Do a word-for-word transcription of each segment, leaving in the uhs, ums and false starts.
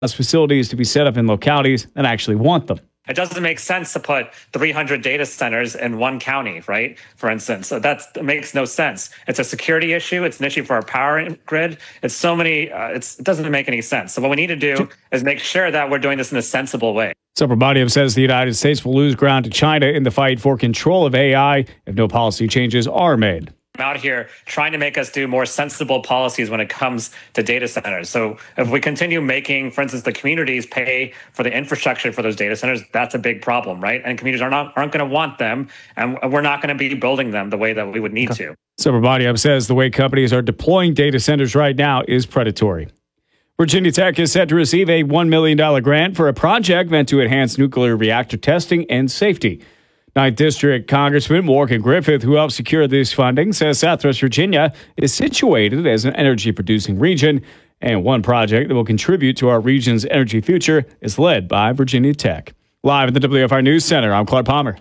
facilities to be set up in localities that actually want them. It doesn't make sense to put three hundred data centers in one county, right? For instance, so that's, that makes no sense. It's a security issue. It's an issue for our power grid. It's so many, uh, it's, it doesn't make any sense. So what we need to do is make sure that we're doing this in a sensible way. Subrabanian says the United States will lose ground to China in the fight for control of A I if no policy changes are made. Out here trying to make us do more sensible policies when it comes to data centers. So if we continue making, for instance, the communities pay for the infrastructure for those data centers, that's a big problem, right? And communities are not, aren't going to want them, and we're not going to be building them the way that we would need to. Subrabanian says the way companies are deploying data centers right now is predatory. Virginia Tech is set to receive a one million dollars grant for a project meant to enhance nuclear reactor testing and safety. ninth District Congressman Morgan Griffith, who helped secure this funding, says Southwest Virginia is situated as an energy-producing region, and one project that will contribute to our region's energy future is led by Virginia Tech. Live at the W F I News Center, I'm Clark Palmer.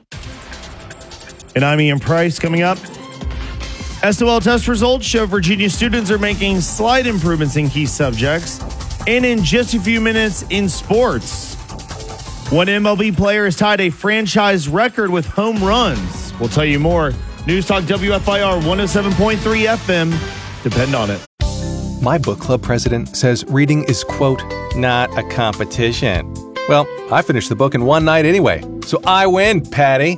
And I'm Ian Price. Coming up, S O L test results show Virginia students are making slight improvements in key subjects. And in just a few minutes in sports, one M L B player has tied a franchise record with home runs. We'll tell you more. News Talk W F I R one oh seven point three F M. Depend on it. My book club president says reading is, quote, not a competition. Well, I finished the book in one night anyway, so I win, Patty.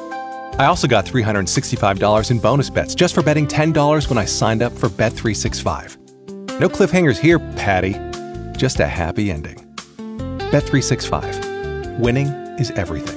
I also got three hundred sixty-five dollars in bonus bets just for betting ten dollars when I signed up for Bet three sixty-five. No cliffhangers here, Patty. Just a happy ending. Bet three sixty-five. Winning is everything.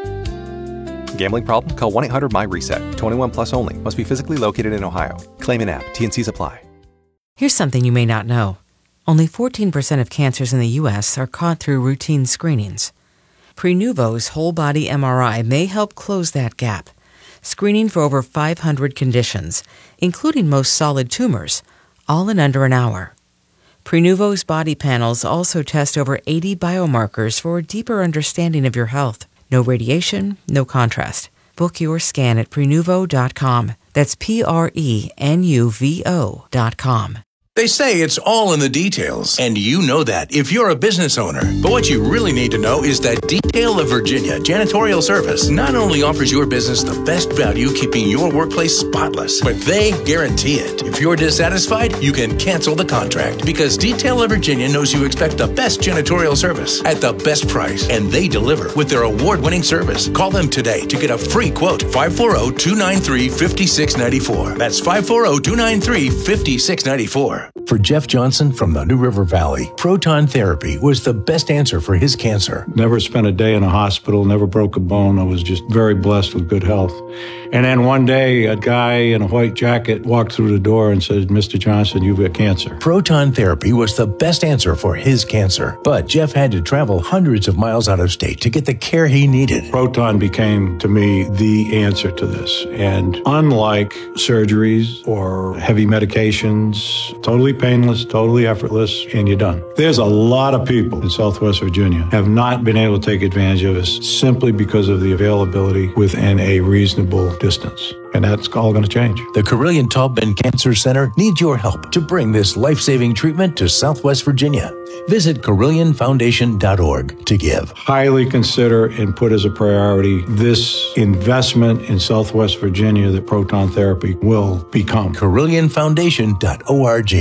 Gambling problem? Call one eight hundred M Y reset. twenty-one plus only. Must be physically located in Ohio. Claim in app. T N Cs apply. Here's something you may not know. Only fourteen percent of cancers in the U S are caught through routine screenings. Prenuvo's whole body M R I may help close that gap. Screening for over five hundred conditions, including most solid tumors, all in under an hour. Prenuvo's body panels also test over eighty biomarkers for a deeper understanding of your health. No radiation, no contrast. Book your scan at Prenuvo dot com. That's P R E N U V O dot com. They say it's all in the details, and you know that if you're a business owner. But what you really need to know is that Detail of Virginia Janitorial Service not only offers your business the best value keeping your workplace spotless, but they guarantee it. If you're dissatisfied, you can cancel the contract because Detail of Virginia knows you expect the best janitorial service at the best price, and they deliver with their award-winning service. Call them today to get a free quote. five four zero, two nine three, five six nine four. That's five four zero, two nine three, five six nine four. For Jeff Johnson from the New River Valley, proton therapy was the best answer for his cancer. Never spent a day in a hospital, never broke a bone. I was just very blessed with good health. And then one day, a guy in a white jacket walked through the door and said, Mister Johnson, you've got cancer. Proton therapy was the best answer for his cancer. But Jeff had to travel hundreds of miles out of state to get the care he needed. Proton became, to me, the answer to this. And unlike surgeries or heavy medications, totally painless, totally effortless, and you're done. There's a lot of people in Southwest Virginia have not been able to take advantage of this simply because of the availability within a reasonable distance. And that's all going to change. The Carilion Taubman Cancer Center needs your help to bring this life-saving treatment to Southwest Virginia. Visit Carilion Foundation dot org to give. Highly consider and put as a priority this investment in Southwest Virginia that proton therapy will become. Carilion Foundation dot org.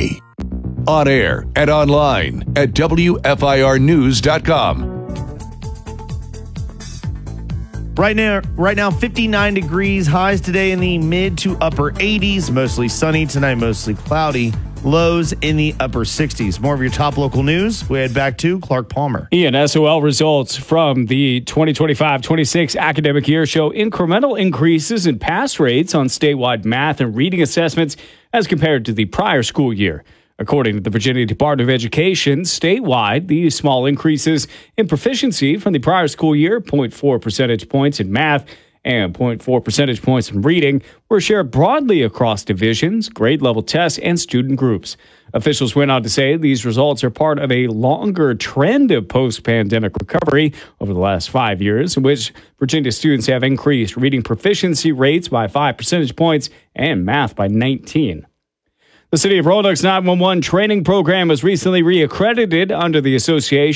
On air and online at W F I R news dot com. Right now, right now, fifty-nine degrees, highs today in the mid to upper eighties, mostly sunny tonight, mostly cloudy, lows in the upper sixties. More of your top local news. We head back to Clark Palmer. Ian, S O L results from the twenty twenty-five twenty-six academic year show incremental increases in pass rates on statewide math and reading assessments as compared to the prior school year. According to the Virginia Department of Education, statewide, these small increases in proficiency from the prior school year, zero point four percentage points in math and zero point four percentage points in reading, were shared broadly across divisions, grade level tests, and student groups. Officials went on to say these results are part of a longer trend of post-pandemic recovery over the last five years, in which Virginia students have increased reading proficiency rates by five percentage points and math by nineteen. The City of Roanoke's nine one one training program was recently reaccredited under the Association